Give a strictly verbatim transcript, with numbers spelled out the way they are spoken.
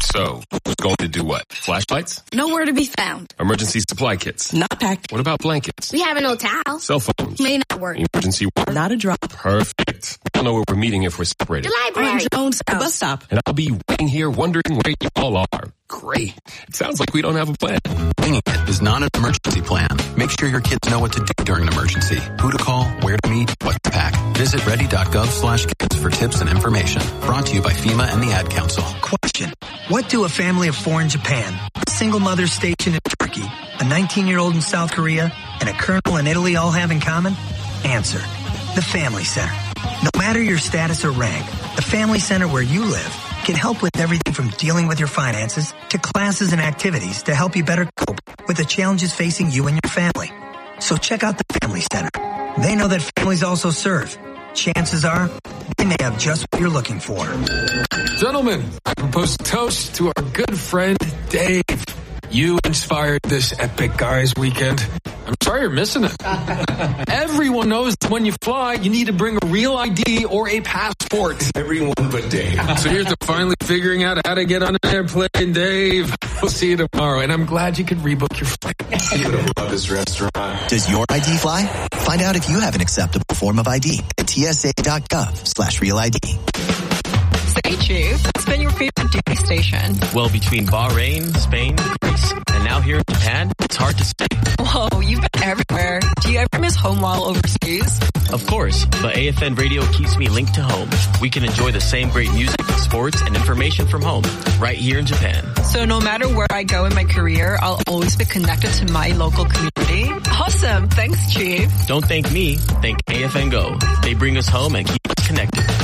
So, who's going to do what? Flashlights? Nowhere to be found. Emergency supply kits? Not packed. What about blankets? We have an old towel. Cell phones? May not work. Emergency water? Not a drop. Perfect. I'll know where we're meeting if we're separated. The library. On Jones House. Bus stop. And I'll be waiting here wondering where you all are. Great. It sounds like we don't have a plan. Winging It is not an emergency plan. Make sure your kids know what to do during an emergency. Who to call, where to meet, what to pack. Visit ready.gov slash kids for tips and information. Brought to you by FEMA and the Ad Council. Question. What do a family of four in Japan, a single mother stationed in Turkey, a nineteen-year-old in South Korea, and a colonel in Italy all have in common? Answer. The Family Center. No matter your status or rank, the Family Center where you live can help with everything from dealing with your finances to classes and activities to help you better cope with the challenges facing you and your family. So check out the Family Center. They know that families also serve. Chances are they may have just what you're looking for. Gentlemen, I propose a toast to our good friend Dave. You inspired this epic guys weekend. I'm sorry you're missing it. Everyone knows that when you fly, you need to bring a real I D or a passport. Everyone but Dave. So here's to finally figuring out how to get on an airplane, Dave. We'll see you tomorrow, and I'm glad you could rebook your flight. You're gonna love this restaurant. Does your I D fly? Find out if you have an acceptable form of I D at tsa.gov slash real ID. Say, Chief, what's been your favorite duty station? Well, between Bahrain, Spain, Greece, and now here in Japan, it's hard to say. Whoa, you've been everywhere. Do you ever miss home while overseas? Of course, but A F N Radio keeps me linked to home. We can enjoy the same great music, sports, and information from home, right here in Japan. So no matter where I go in my career, I'll always be connected to my local community? Awesome. Thanks, Chief. Don't thank me. Thank A F N Go. They bring us home and keep us connected.